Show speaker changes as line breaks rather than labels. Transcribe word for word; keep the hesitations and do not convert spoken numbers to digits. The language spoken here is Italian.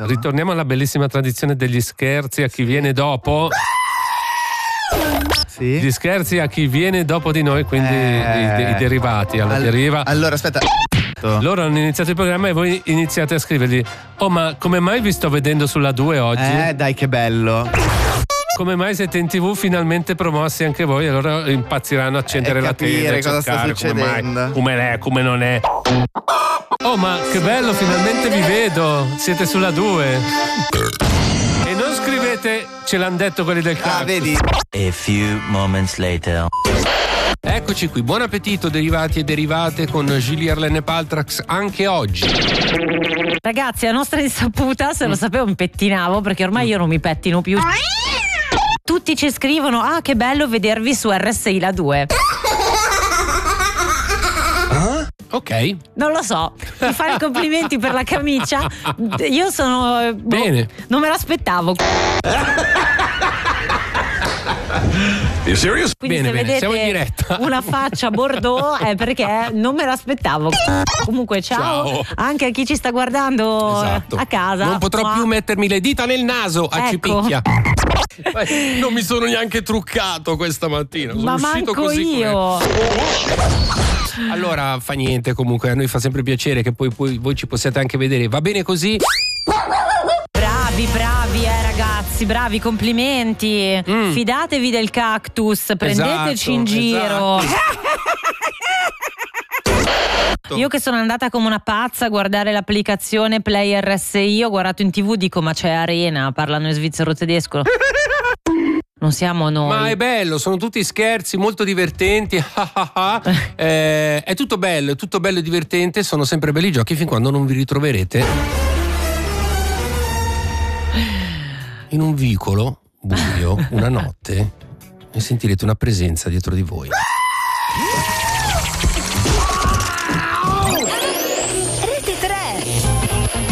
ritorniamo alla bellissima tradizione degli scherzi a chi viene dopo.
Sì.
Gli scherzi a chi viene dopo di noi, quindi
Eh.
i, i derivati alla
All-
deriva.
Allora, aspetta.
Loro hanno iniziato il programma e voi iniziate a scrivergli: oh, ma come mai vi sto vedendo sulla due oggi?
Eh, dai, che bello.
Come mai siete in tv finalmente promossi anche voi? Allora impazziranno a accendere
E
la tele,
capire cosa sta
cercare come mai,
succedendo.
come è, come non è. Oh, ma che bello, finalmente vi vedo. Siete sulla due. E non scrivete ce l'hanno detto quelli del cactus.
Ah, vedi?
A few moments later.
Eccoci qui, buon appetito derivati e derivate con Gilles Arlene Paltrax anche oggi.
Ragazzi, a nostra insaputa, se lo sapevo mi pettinavo, perché ormai io non mi pettino più. Tutti ci scrivono: ah, che bello vedervi su R S I la due.
Ok.
Non lo so, mi fare i complimenti per la camicia. Io sono boh,
Bene.
non me l'aspettavo.
You serious?
Quindi
Bene,
se
bene,
vedete
siamo in diretta.
una faccia bordeaux è perché non me l'aspettavo. Comunque ciao,
Ciao.
anche a chi ci sta guardando
Esatto.
a casa.
Non potrò
Mua.
più mettermi le dita nel naso a
Ecco.
cipicchia. Eh, Non mi sono neanche truccato questa mattina. Sono
Ma
uscito
manco
così
io.
com'è. Allora fa niente, comunque a noi fa sempre piacere che poi, poi voi ci possiate anche vedere. Va bene così?
Bravi, bravi, eh ragazzi, bravi, complimenti.
Mm.
Fidatevi del cactus, prendeteci
Esatto,
in giro.
esatto.
Io che sono andata come una pazza a guardare l'applicazione Play R S I, ho guardato in tv, dico ma c'è Arena, parlano in svizzero tedesco. Non siamo noi.
Ma è bello, sono tutti scherzi molto divertenti. Eh, è tutto bello, è tutto bello e divertente. Sono sempre belli giochi fin quando non vi ritroverete in un vicolo buio una notte e sentirete una presenza dietro di voi.